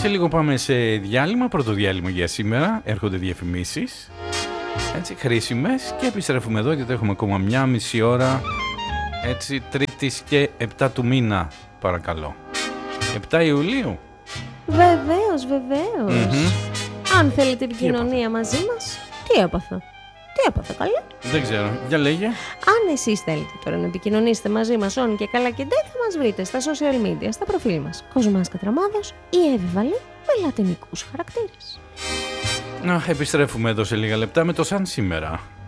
Σε λίγο πάμε σε διάλειμμα, πρώτο διάλειμμα για σήμερα. Έρχονται διαφημίσεις, έτσι, χρήσιμες, και επιστρέφουμε εδώ γιατί έχουμε ακόμα μια μισή ώρα, έτσι, Τρίτης και 7 του μήνα, παρακαλώ. 7 Ιουλίου. Βεβαίως, βεβαίως. Αν θέλετε επικοινωνία μαζί μας, τι έπαθα καλά. Δεν ξέρω, για λέγε. Αν εσείς θέλετε τώρα να επικοινωνήσετε μαζί μας όν και καλά και ντε, θα μας βρείτε στα social media, στα προφίλ μας Κοσμάς Κατραμάδος ή Εύβαλη με λατινικούς χαρακτήρες. Να, επιστρέφουμε εδώ σε λίγα λεπτά με το Σαν σήμερα.